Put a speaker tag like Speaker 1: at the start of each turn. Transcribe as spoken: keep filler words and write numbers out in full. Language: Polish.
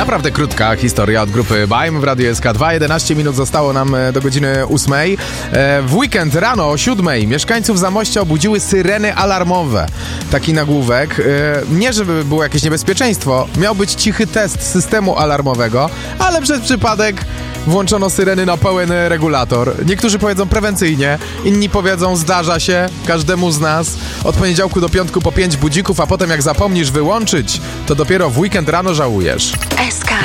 Speaker 1: Naprawdę krótka historia od grupy Baim w Radiu S K dwa. jedenaście minut zostało nam do godziny ósmej. W weekend rano o siódmej mieszkańców Zamościa obudziły syreny alarmowe. Taki nagłówek. Nie, żeby było jakieś niebezpieczeństwo. Miał być cichy test systemu alarmowego, ale przez przypadek włączono syreny na pełen regulator. Niektórzy powiedzą prewencyjnie, inni powiedzą zdarza się każdemu z nas. Od poniedziałku do piątku po pięć budzików, a potem jak zapomnisz wyłączyć, to dopiero w weekend rano żałujesz.
Speaker 2: S K